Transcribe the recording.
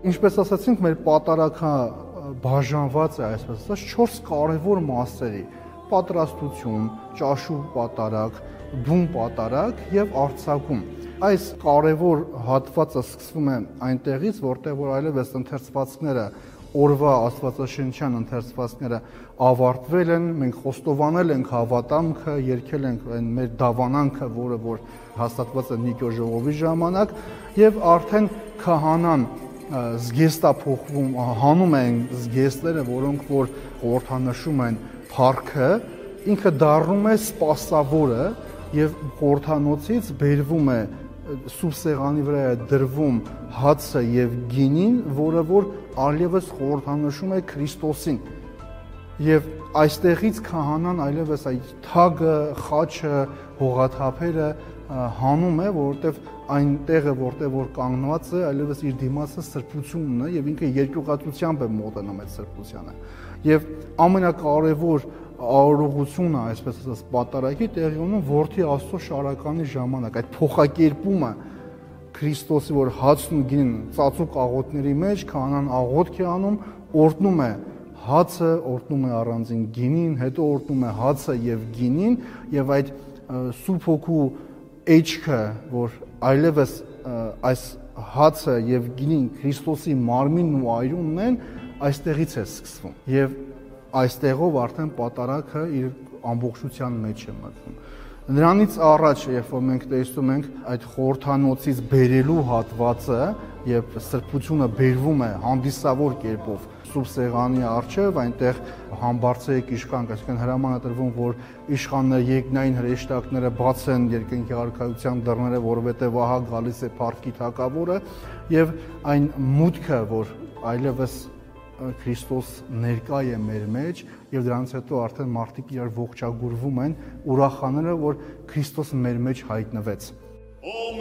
Ինչպես ասացինք, մեր պատարագը բաժանված է, այսպես ասած, 4 կարևոր մասերի՝ պատրաստություն, ճաշու պատարագ, բուն պատարագ եւ արձակում։ Այս կարևոր հատվածը սկսվում է այնտեղից, որտեղ որ այլևս ընթերցվածքները, օրվա աստվածաշնչյան ընթերցվածքները ավարտվել են, մենք խոստովանել ենք հավատամքը, երգել ենք այն մեր դավանանքը, որը որ հաստատված է Նիկո ժողովի ժամանակ, եւ արդեն քահանան զգեստափոխվում, հանում են զգեստները, որոնք որ խորհրդանշում են փառքը, ինքը դառնում է սպասավորը եւ խորհրդանոցից բերվում է սուրբ սեղանի վրա է դրվում հացը եւ գինին, որը որ այլևս խորհրդանշում է Քրիստոսին։ Եվ այստեղից քահանան այլևս այդ թագը, խաչը, հողաթափերը հանում է, որովհետև այն տեղը, որտեղ որ կանգնված է, այլևս իր դիմացը սրբությունն է եւ ինքը երկյուղածությամբ է մոտենում այդ սրբությանը։ Եվ ամենակարևոր արարողությունը, այսպես ասած, պատարագի տեղի ունում որդի Աստծո շարականի ժամանակ, այդ փոխակերպումը Քրիստոսի, որ հացն ու գինին ծածուկ աղոթների մեջ քահանան աղոթք է անում, օրհնում է հացը, օրհնում է առանձին գինին, հետո օրհնում է հացը եւ գինին, եւ այդ Սուրբ Հոգու էջքը, որ այլևս այս հացը եւ գինին Քրիստոսի մարմինն ու այրունն են, այստեղից է սկսվում։ Եվ այստեղով արդեն պատարագը իր ամբողջության մեջ է մտնում։ Նրանից առաջ, երբ որ մենք տեսնում ենք այդ խորհրդանոցից բերելու հատվածը, եւ սրբությունը բերվում է հանդիսավոր կերպով սուրբ սեղանի առջև, այնտեղ համբարձեյք իշխան, այսինքն հրաման է տրվում, որ իշխանները երկնային հրեշտակները բացեն երկնքի արքայության դռները, որովհետեւ ահա գալիս է փառքի թագավորը, եւ այն մուտքը, որ այլևս Քրիստոս ներկա է մեր մեջ եւ դրանից հետո արդեն մարդիկ իրար ողջագուրվում են ուրախանալը, որ Քրիստոսը մեր մեջ հայտնվեց։